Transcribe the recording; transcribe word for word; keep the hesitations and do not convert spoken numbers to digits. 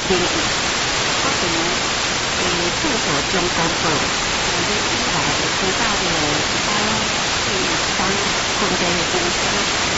领域，我从诶厕所中工作，我们以来知道的一般嗯当工地的公司。